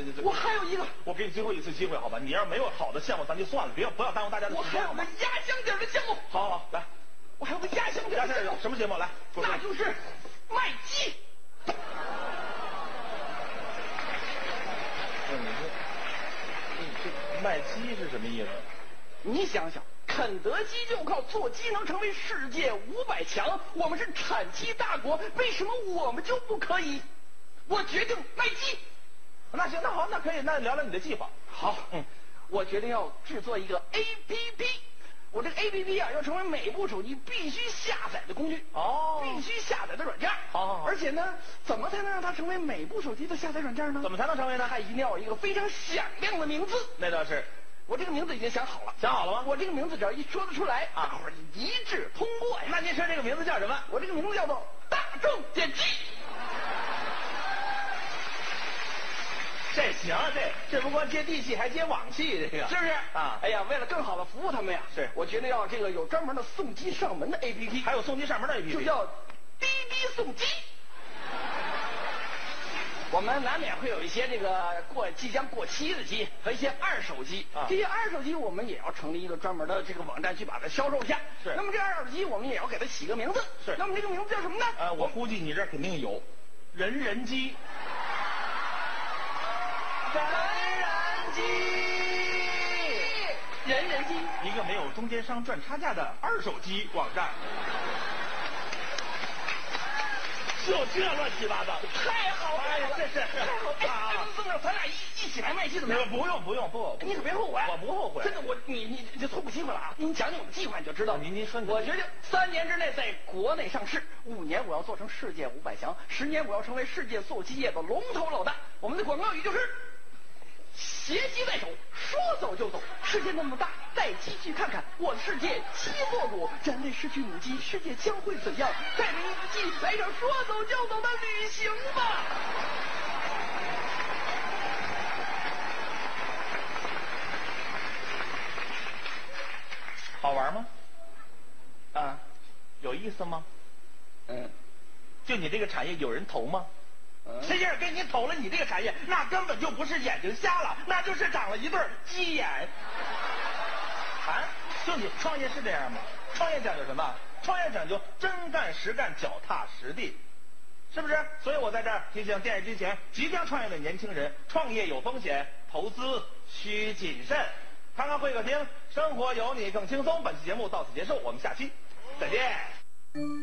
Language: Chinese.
我还有一个， 我给你最后一次机会，好吧？你要是没有好的项目，咱就算了，不要耽误大家的时间。 我还有个压箱底的项目。 好，来， 我还有个压箱底的项目。 什么节目？来， 那就是卖鸡。 卖鸡是什么意思？ 你想想，肯德基就靠做鸡能成为世界500强，我们是产鸡大国，为什么我们就不可以？我决定卖鸡。 那行，那好，那可以，那聊聊你的计划。 好，我决定要制作一个 APP。我这个 APP 啊，要成为每部手机必须下载的工具，必须下载的软件。而且呢，怎么才能让它成为每部手机的下载软件呢？ 怎么才能成为呢？ 它一定要有一个非常响亮的名字。 那倒是， 我这个名字已经想好了。 想好了吗？ 我这个名字只要一说得出来，大伙儿一致通过呀。 那您说这个名字叫什么？ 我这个名字叫做大众点击。 这行，这不光接地气，还接网气，这个是不是啊？ 哎呀，为了更好的服务他们呀， 是我决定要这个有专门的送鸡上门的 APP， 还有送鸡上门的 APP， 就叫滴滴送鸡。我们难免会有一些这个即将过期的鸡和一些二手鸡，这些二手鸡我们也要成立一个专门的这个网站去把它销售一下。 是。 那么这二手鸡我们也要给它起个名字。 是。 那么这个名字叫什么呢？ 我估计你这肯定有，人人鸡。 人人鸡， 一个没有中间商赚差价的二手鸡网站。就这乱七八糟， 太好了！ 这是太好了！哎，宋总，咱俩一起来卖鸡怎么样？ 不用， 你可别后悔。 我不后悔。 真的，你就错过机会了啊！你讲讲我们计划你就知道。 您说， 我决定3年之内在国内上市，5年我要做成世界500强，10年我要成为世界做鸡业的龙头老大。我们的广告语就是：携鸡在手，说走就走。世界那么大，带鸡去看看。我的世界鸡做主，人类失去母鸡，世界将会怎样？带着一只鸡来场说走就走的旅行吧。 好玩吗？有意思吗？就你这个产业有人投吗？谁家给你投了你这个产业，那根本就不是眼睛瞎了，那就是长了一对鸡眼。就你创业是这样吗？创业讲究什么？创业讲究真干实干，脚踏实地，是不是？所以我在这儿提醒电视机前即将创业的年轻人，创业有风险，投资需谨慎。看看会客厅，生活有你更轻松。本期节目到此结束，我们下期再见。